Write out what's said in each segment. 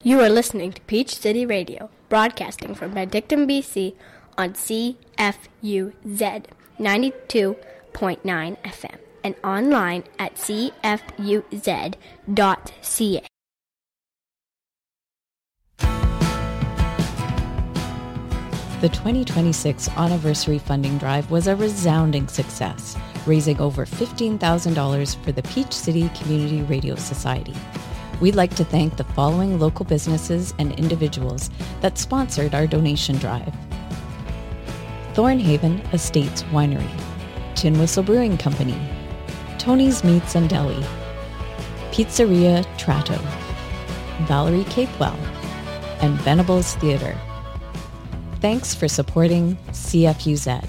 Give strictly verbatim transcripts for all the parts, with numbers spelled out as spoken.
You are listening to Peach City Radio, broadcasting from Benedictine, B C on C F U Z ninety-two point nine F M and online at c f u z dot c a. The twenty twenty-six anniversary funding drive was a resounding success, raising over fifteen thousand dollars for the Peach City Community Radio Society. We'd like to thank the following local businesses and individuals that sponsored our donation drive. Thornhaven Estates Winery, Tin Whistle Brewing Company, Tony's Meats and Deli, Pizzeria Tratto, Valerie Capewell, and Venables Theatre. Thanks for supporting C F U Z.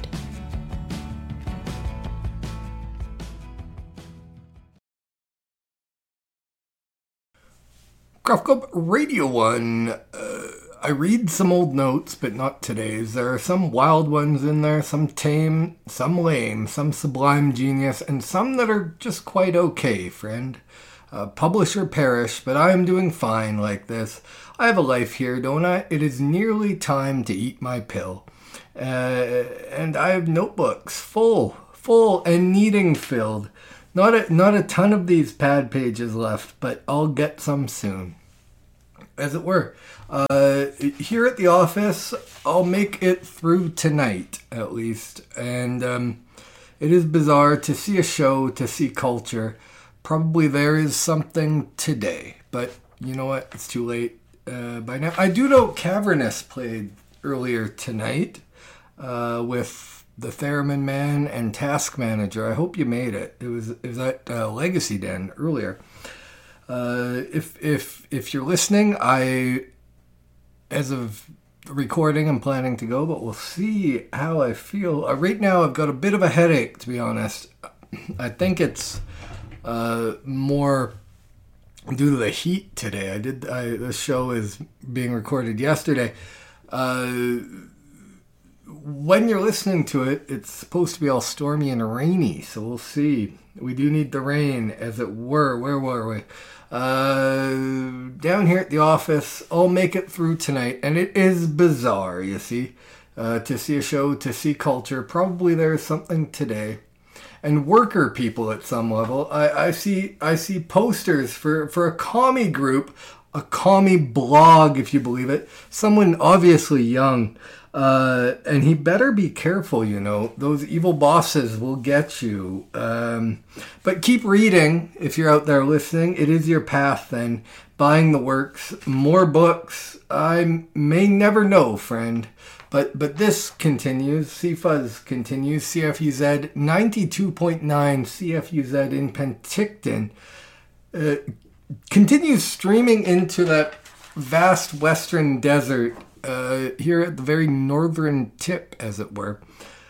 Craft Club Radio one. Uh, I read some old notes, but not today's. There are some wild ones in there, some tame, some lame, some sublime genius, and some that are just quite okay, friend. Uh, publish or perish, but I am doing fine like this. I have a life here, don't I? It is nearly time to eat my pill. Uh, and I have notebooks full, full and needing filled. Not a, not a ton of these pad pages left, but I'll get some soon. As it were. Uh, here at the office, I'll make it through tonight, at least. And um, it is bizarre to see a show, to see culture. Probably there is something today. But you know what? It's too late uh, by now. I do know Cavernous played earlier tonight uh, with the Theremin Man and Task Manager. I hope you made it. It was, it was at uh, Legacy Den earlier. Uh, if if if you're listening, I, as of recording, I'm planning to go, but we'll see how I feel. Uh, right now, I've got a bit of a headache, to be honest. I think it's uh, more due to the heat today. I did. I, the show is being recorded yesterday. Uh, when you're listening to it, it's supposed to be all stormy and rainy, so we'll see. We do need the rain, as it were. Where were we? Uh, down here at the office, I'll make it through tonight, and it is bizarre, you see, uh, to see a show, to see culture. Probably there's something today, and worker people at some level. I, I see, I see posters for for a commie group, a commie blog, if you believe it. Someone obviously young. Uh, and he better be careful, you know. Those evil bosses will get you. Um, but keep reading if you're out there listening. It is your path then. Buying the works. More books. I may never know, friend. But but this continues. C F U Z continues. C F U Z ninety-two point nine C F U Z in Penticton uh, continues streaming into that vast western desert. Uh, here at the very northern tip, as it were.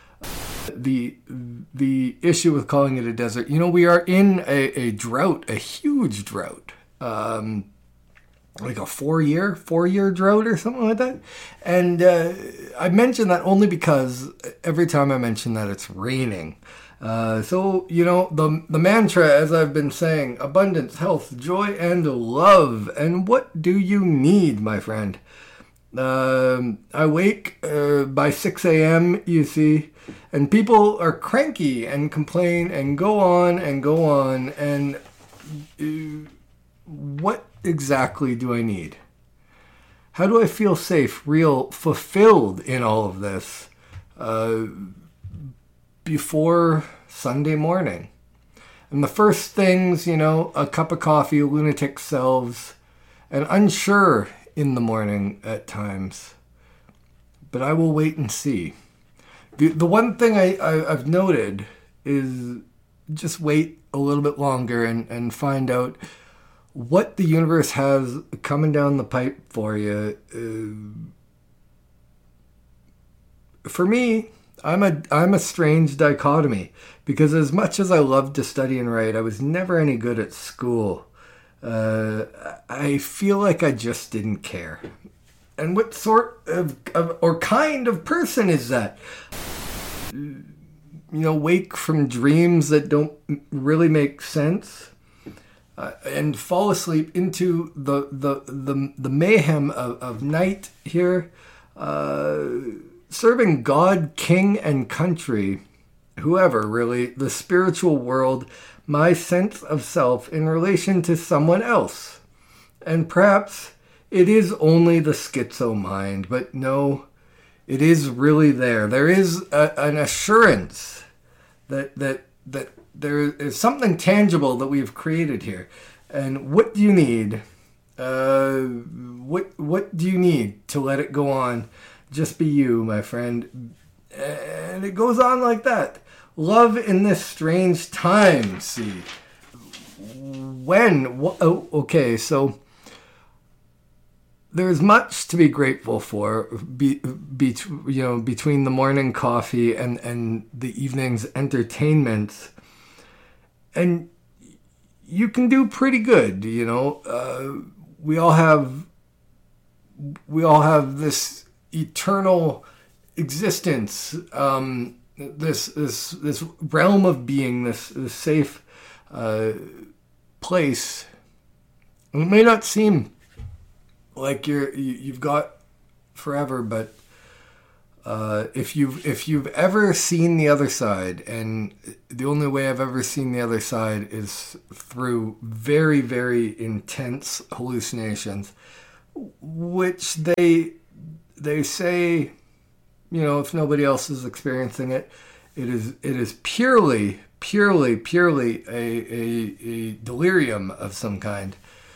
The the issue with calling it a desert, you know, we are in a, a drought, a huge drought, um, like a four-year, four-year drought or something like that. And uh, I mention that only because every time I mention that, it's raining. Uh, so, you know, the the mantra, as I've been saying, abundance, health, joy, and love. And what do you need, my friend? Um, I wake uh, by six a.m., you see, and people are cranky and complain and go on and go on. And uh, what exactly do I need? How do I feel safe, real, fulfilled in all of this uh, before Sunday morning? And the first things, you know, a cup of coffee, lunatic selves, and unsure in the morning at times, but I will wait and see. The the one thing I, I, I've noted is just wait a little bit longer and, and find out what the universe has coming down the pipe for you. Uh, for me, I'm a I'm a strange dichotomy, because as much as I loved to study and write, I was never any good at school. Uh, I feel like I just didn't care. And what sort of, of or kind of person is that? You know, wake from dreams that don't really make sense. uh, and fall asleep into the the the, the mayhem of, of night here, uh, serving God, King, and country, whoever really, the spiritual world, my sense of self in relation to someone else. And perhaps it is only the schizo mind, but no, it is really there. There is a, an assurance that that that there is something tangible that we've created here. And what do you need? Uh, what what do you need to let it go on? Just be you, my friend. And it goes on like that. Love in this strange time, see. When? Wh- oh, okay, so there's much to be grateful for, be, be, you know, between the morning coffee and, and the evening's entertainment. And you can do pretty good, you know. Uh, we all have, we all have this eternal existence, um, this this this realm of being, this, this safe uh, place. And it may not seem like you're you, you've got forever, but uh, if you've if you've ever seen the other side, and the only way I've ever seen the other side is through very very intense hallucinations, which they they say, you know, if nobody else is experiencing it, it is it is purely purely purely a a, a delirium of some kind.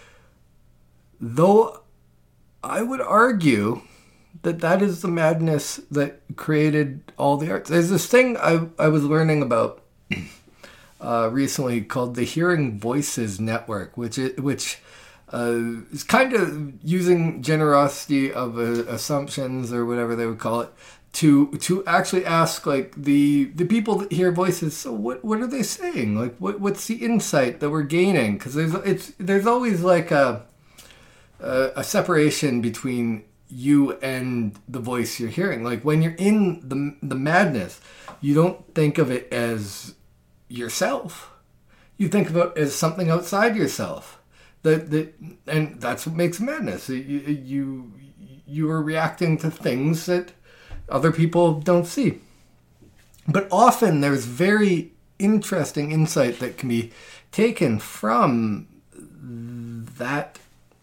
Though I would argue that that is the madness that created all the arts. There's this thing I, I was learning about uh, recently called the Hearing Voices Network, which it, which uh, is kind of using generosity of uh, assumptions or whatever they would call it to to actually ask like the the people that hear voices. So what what are they saying? Like what what's the insight that we're gaining? Because there's it's there's always like a Uh, a separation between you and the voice you're hearing. Like when you're in the the madness, you don't think of it as yourself. You think of it as something outside yourself. That that and that's what makes madness. You you you are reacting to things that other people don't see. But often there's very interesting insight that can be taken from that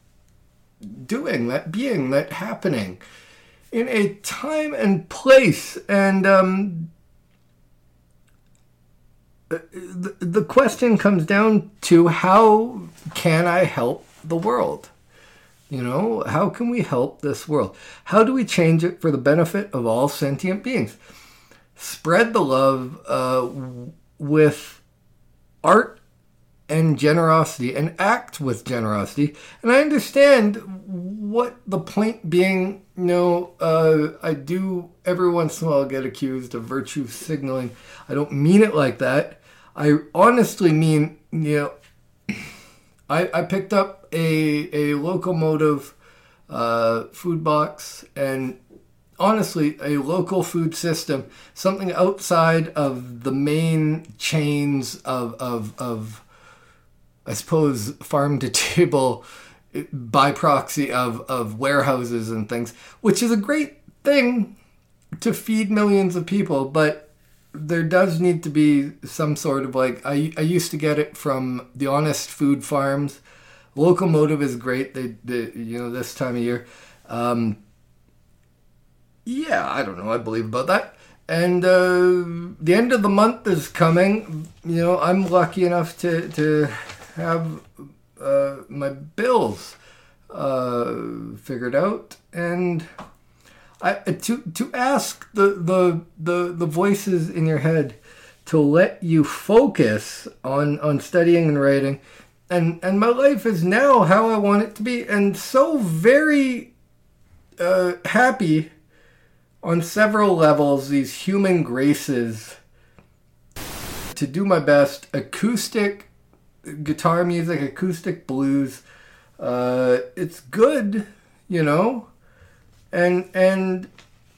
doing, that being, that happening in a time and place. And um, the, the question comes down to, how can I help the world? You know, how can we help this world? How do we change it for the benefit of all sentient beings? Spread the love uh, with art and generosity, and act with generosity. And I understand what the point being, you know, uh, I do every once in a while get accused of virtue signaling. I don't mean it like that. I honestly mean, you know, I, I picked up a, a locomotive uh, food box, and honestly, a local food system, something outside of the main chains of, of, of I suppose, farm to table by proxy of, of warehouses and things, which is a great thing to feed millions of people. But there does need to be some sort of like, I, I used to get it from the Honest Food Farms. Locomotive is great. They, they you know, this time of year. Um, yeah, I don't know. I believe about that. And uh, the end of the month is coming. You know, I'm lucky enough to, to have uh, my bills uh, figured out, and I to to ask the, the the the voices in your head to let you focus on on studying and writing, and and my life is now how I want it to be, and so very uh, happy on several levels. These human graces to do my best. Acoustic guitar music, acoustic blues, uh, it's good, you know, and and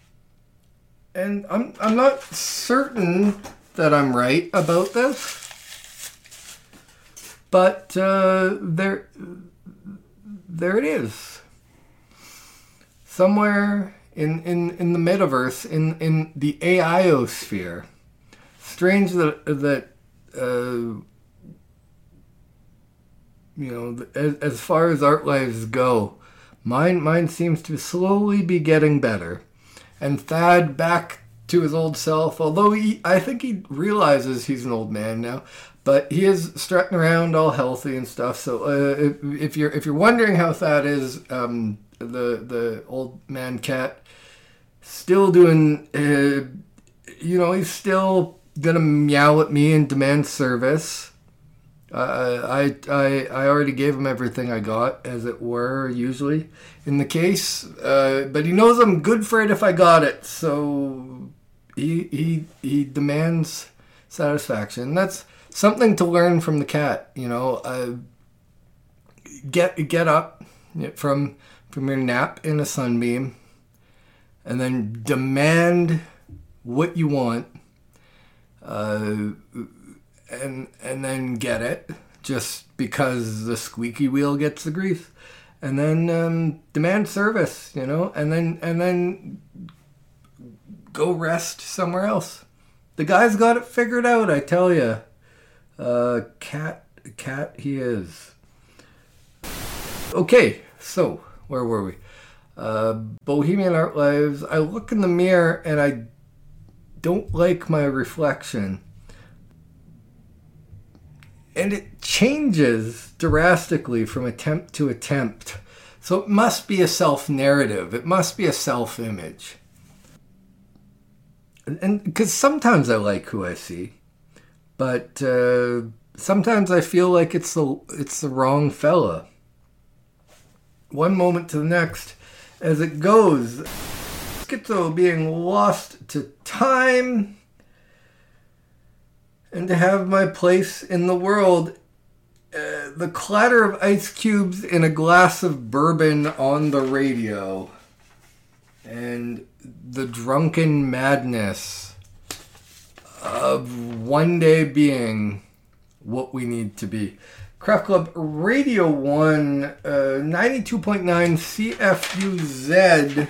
and I'm I'm not certain that I'm right about this, But uh, there, there it is. Somewhere in, in, in the metaverse, in, in the AIosphere. Strange that that uh, you know, as, as far as art lives go, mine mine seems to slowly be getting better, and Thad back to his old self. Although he, I think he realizes he's an old man now, but he is strutting around all healthy and stuff. So uh, if, if you're if you're wondering how Thad is, um, the the old man cat still doing, uh, you know, he's still gonna meow at me and demand service. Uh, I, I I already gave him everything I got, as it were, usually in the case. Uh, but he knows I'm good for it if I got it, so he he he demands satisfaction. That's something to learn from the cat, you know. Uh, get get up from from your nap in a sunbeam, and then demand what you want. Uh, and and then get it just because the squeaky wheel gets the grease, and then um, demand service, you know, and then and then go rest somewhere else. The guy's got it figured out, I tell you. Uh, cat, cat, he is. Okay, so where were we? Uh, Bohemian Art Lives. I look in the mirror and I don't like my reflection. And it changes drastically from attempt to attempt. So it must be a self-narrative. It must be a self-image. And because sometimes I like who I see, but uh, sometimes I feel like it's the it's the wrong fella. One moment to the next, as it goes, schizo being lost to time. And to have my place in the world, uh, the clatter of ice cubes in a glass of bourbon on the radio, and the drunken madness of one day being what we need to be. Craft Club Radio one, uh, ninety-two point nine C F U Z.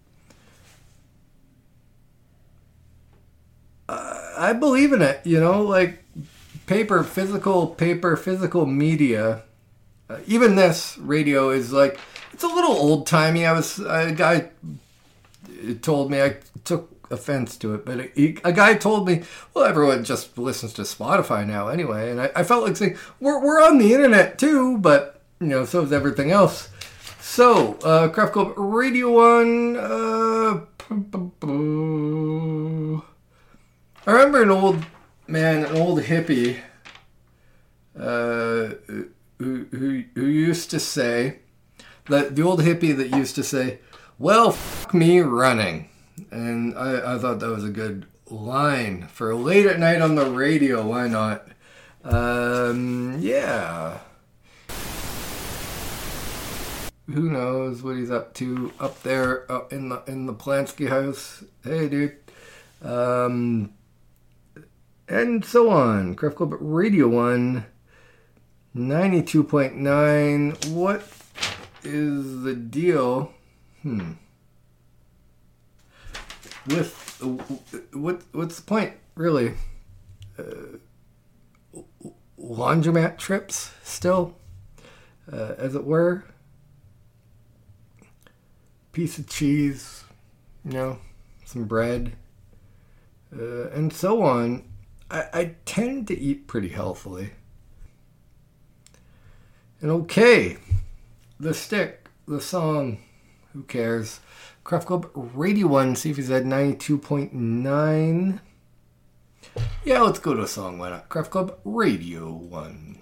I believe in it, you know, like paper, physical paper, physical media. Uh, even this radio is like, it's a little old timey. I was, a guy told me, I took offense to it, but a, a guy told me, well, everyone just listens to Spotify now anyway. And I, I felt like saying, we're, we're on the internet too, but, you know, so is everything else. So, uh, Craft Club Radio one, uh, I remember an old man, an old hippie, uh, who, who who used to say, that the old hippie that used to say, well, f*** me running. And I, I thought that was a good line for late at night on the radio. Why not? Um, yeah. Who knows what he's up to up there up in the in the Plansky house? Hey, dude. Um... And so on. Craft Club Radio one, ninety-two point nine. What is the deal? Hmm. With, uh, what? What's the point, really? Uh, laundromat trips, still? Uh, as it were? Piece of cheese, you know, some bread, uh, and so on. I, I tend to eat pretty healthily. And okay, the stick, the song, who cares? Craft Club Radio one, C F Z ninety-two point nine. Yeah, let's go to a song, why not? Craft Club Radio one.